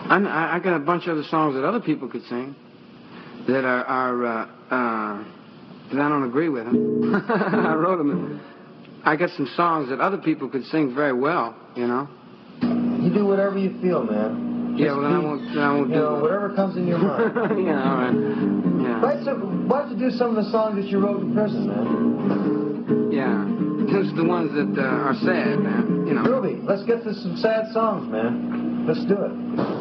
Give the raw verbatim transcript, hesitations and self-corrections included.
I, I got a bunch of other songs that other people could sing that are, are uh, uh, that I don't agree with them. I wrote them. I got some songs that other people could sing very well, you know. You do whatever you feel, man. Just yeah, well, then I won't, then I won't you do know, it. Whatever comes in your mind. Yeah, all right. Yeah. Why don't, you, why don't you do some of the songs that you wrote in prison, man? Yeah. Those are the ones that uh, are sad, man. You know. Groovy, let's get to some sad songs, man. Let's do it.